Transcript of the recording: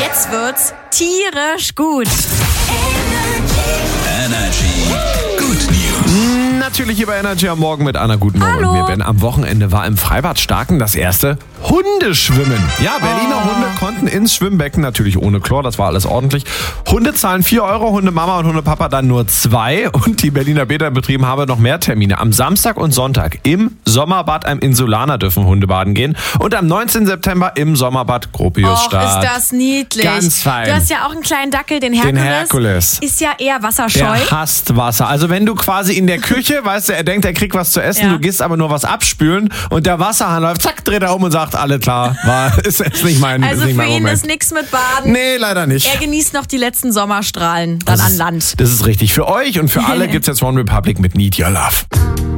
Jetzt wird's tierisch gut. Energy Good News. Natürlich hier bei Energy am Morgen mit Anna. Guten Morgen. Hallo. Und wir werden am Wochenende war im Freibad Starken das erste Hundeschwimmen. Ja, Berliner Hunde konnten ins Schwimmbecken, natürlich ohne Chlor, das war alles ordentlich. Hunde zahlen 4 €, Hundemama und Hundepapa dann nur 2. Und die Berliner Bäderbetriebe haben noch mehr Termine. Am Samstag und Sonntag im Sommerbad am Insulaner dürfen Hunde baden gehen. Und am 19. September im Sommerbad Gropiusstadt. Ist das niedlich. Ganz fein. Du hast ja auch einen kleinen Dackel, den Herkules. Den Herkules. Ist ja eher wasserscheu. Der hasst Wasser. Also wenn du quasi in der Küche, weißt du, er denkt, er kriegt was zu essen, Ja. du gehst aber nur was abspülen und der Wasserhahn läuft, zack, dreht er um und sagt, alle klar, ist nicht mein Also ist nicht für mein ihn Moment. ist nichts mit Baden. Nee, leider nicht. Er genießt noch die letzten Sommerstrahlen dann an Land. Das ist richtig. Für euch und für alle gibt's jetzt One Republic mit Need Your Love.